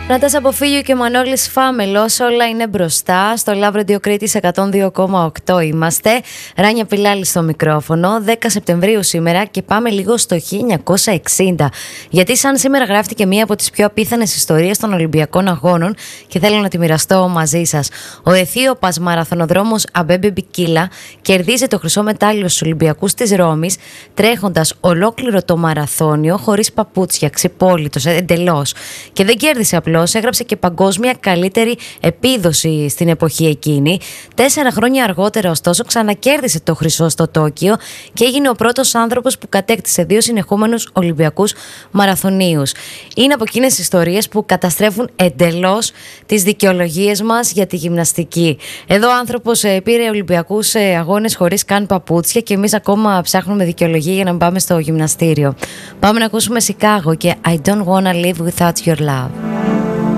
Νάτας Αποφύγιο και Μανώλης Φάμελος, όλα είναι μπροστά. Στο Love Radio Κρήτης 102,8 είμαστε. Ράνια Πιλάλη στο μικρόφωνο. 10 Σεπτεμβρίου σήμερα και πάμε λίγο στο 1960. Γιατί σαν σήμερα γράφτηκε μία από τις πιο απίθανες ιστορίες των Ολυμπιακών Αγώνων και θέλω να τη μοιραστώ μαζί σας. Ο Αιθίωπας μαραθωνοδρόμος Αμπέμπε Μπικίλα κερδίζει το χρυσό μετάλλιο στους Ολυμπιακούς της Ρώμης, τρέχοντας ολόκληρο το μαραθώνιο χωρίς παπούτσια, ξυπόλυτος εντελώς. Και δεν κέρδισε απλώς. Έγραψε και παγκόσμια καλύτερη επίδοση στην εποχή εκείνη. 4 χρόνια αργότερα, ωστόσο, ξανακέρδισε το χρυσό στο Τόκιο και έγινε ο πρώτος άνθρωπος που κατέκτησε 2 συνεχόμενους Ολυμπιακούς μαραθωνίους. Είναι από εκείνες τις ιστορίες που καταστρέφουν εντελώς τις δικαιολογίες μας για τη γυμναστική. Εδώ ο άνθρωπος πήρε Ολυμπιακούς αγώνες χωρίς καν παπούτσια και εμείς ακόμα ψάχνουμε δικαιολογία για να πάμε στο γυμναστήριο. Πάμε να ακούσουμε Σικάγο και I don't wanna live without your love.